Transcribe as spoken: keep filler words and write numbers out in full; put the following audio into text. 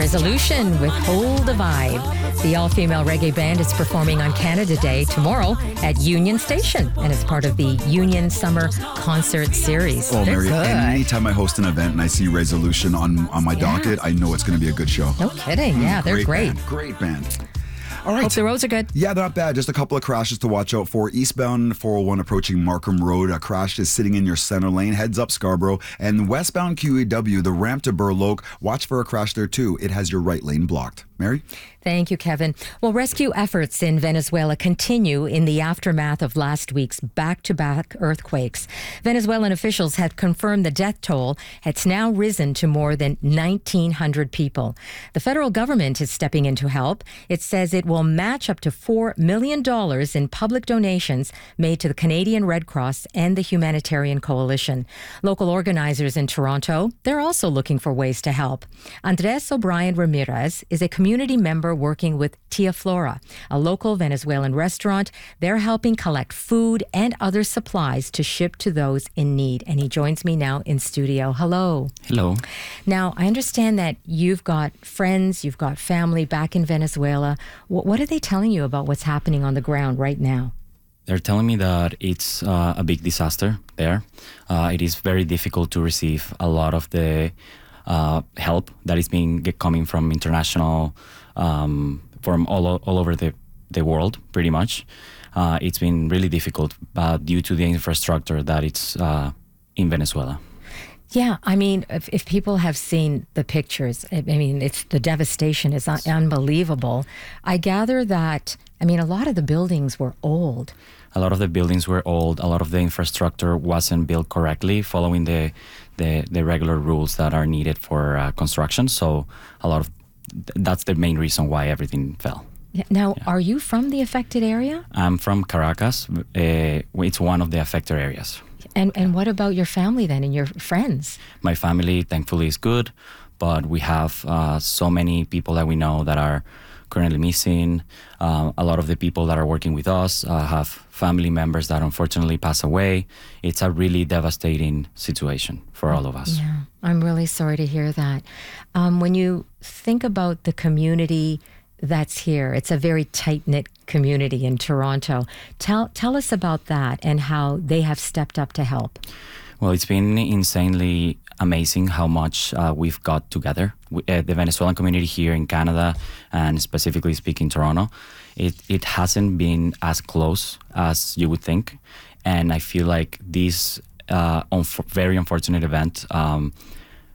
Resolution with Hold a Vibe. The all-female reggae band is performing on Canada Day tomorrow at Union Station, and it's part of the Union Summer Concert Series. Oh, They're Mary, good. anytime I host an event and I see Resolution on, on my Yeah. docket, I know it's going to be a good show. No kidding. Yeah, they're great. Band, great band. All right. Hope the roads are good. Yeah, not bad. Just a couple of crashes to watch out for. Eastbound four oh one approaching Markham Road. A crash is sitting in your center lane. Heads up Scarborough. And westbound Q E W, the ramp to Burloak. Watch for a crash there too. It has your right lane blocked. Mary? Thank you, Kevin. Well, rescue efforts in Venezuela continue in the aftermath of last week's back-to-back earthquakes. Venezuelan officials have confirmed the death toll has now risen to more than nineteen hundred people. The federal government is stepping in to help. It says it will match up to four million dollars in public donations made to the Canadian Red Cross and the Humanitarian Coalition. Local organizers in Toronto, they're also looking for ways to help. Andres O'Brien Ramirez is a community community member working with Tia Flora, a local Venezuelan restaurant. They're helping collect food and other supplies to ship to those in need. And he joins me now in studio. Hello. Hello. Now, I understand that you've got friends, you've got family back in Venezuela. What, what are they telling you about what's happening on the ground right now? They're telling me that it's uh, a big disaster there. Uh, it is very difficult to receive a lot of the Uh, help that is being get coming from international, um, from all o- all over the, the world, pretty much. Uh, it's been really difficult uh, due to the infrastructure that it's uh, in Venezuela. Yeah, I mean, if, if people have seen the pictures, I mean, it's the devastation is un- unbelievable. I gather that, I mean, a lot of the buildings were old. A lot of the buildings were old. A lot of the infrastructure wasn't built correctly, following the the, the regular rules that are needed for uh, construction. So a lot of that's the main reason why everything fell. Yeah. Now, Yeah. are you from the affected area? I'm from Caracas. Uh, it's one of the affected areas. And and what about your family then and your friends? My family, thankfully, is good, but we have uh, so many people that we know that are currently missing. Uh, a lot of the people that are working with us uh, have family members that unfortunately pass away. It's a really devastating situation for all of us. Yeah, I'm really sorry to hear that. Um, when you think about the community that's here, it's a very tight-knit community in Toronto. Tell tell us about that and how they have stepped up to help. Well, it's been insanely amazing how much uh, we've got together. We, uh, the Venezuelan community here in Canada, and specifically speaking Toronto, it, it hasn't been as close as you would think. And I feel like this uh, unf- very unfortunate event um,